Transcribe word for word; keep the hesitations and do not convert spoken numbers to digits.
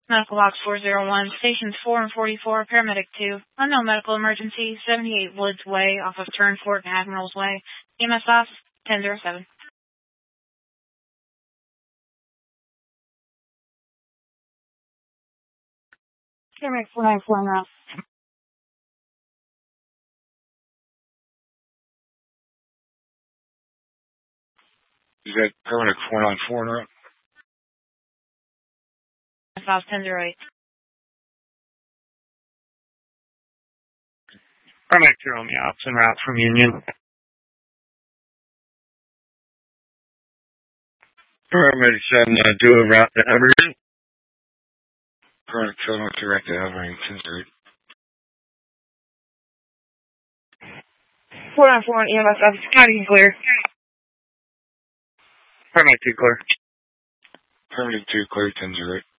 Medical box four zero one, stations four and forty-four, paramedic two. Unknown medical emergency, seventy-eight Woods Way off of Turnfort and Admirals Way. E M S office, ten oh seven. Paramedic four nine four en route. Is that paramedic four nine four en route? E M S office, ten oh eight. Paramedic two on the ops en route from Union. Paramedic seven, uh, do a route to Evergreen. Paramedic seven, North direct to Evergreen, ten oh eight. four nine four on E M S office, county clear. Paramedic two clear. Paramedic two, clear, ten oh eight.